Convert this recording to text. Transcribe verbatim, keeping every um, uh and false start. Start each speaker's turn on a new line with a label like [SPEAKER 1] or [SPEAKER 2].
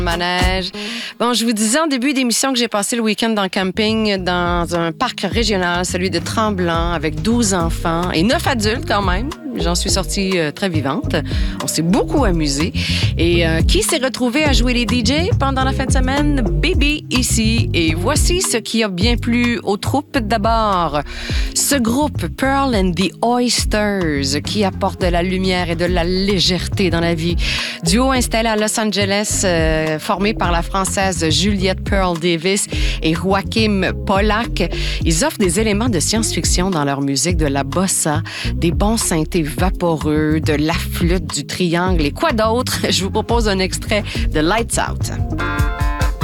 [SPEAKER 1] Manège. Bon, je vous disais en début d'émission que j'ai passé le week-end dans le camping dans un parc régional, celui de Tremblant, avec douze enfants et neuf adultes quand même. J'en suis sortie euh, très vivante. On s'est beaucoup amusé. Et euh, qui s'est retrouvé à jouer les D J pendant la fin de semaine? Baby ici. Et voici ce qui a bien plu aux troupes. D'abord, ce groupe Pearl and the Oysters qui apporte de la lumière et de la légèreté dans la vie. Duo installé à Los Angeles, euh, formé par la Française Juliette Pearl Davis et Joachim Pollack. Ils offrent des éléments de science-fiction dans leur musique, de la bossa, des bons synthés vaporeux, de la flûte, du triangle et quoi d'autre? Je vous propose un extrait de Lights Out.